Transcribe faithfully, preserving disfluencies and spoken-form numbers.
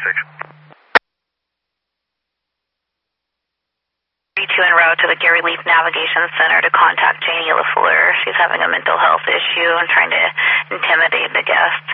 message. Two en route to the Gary Leaf Navigation Center to contact Janie LaFleur. She's having a mental health issue and trying to intimidate the guests.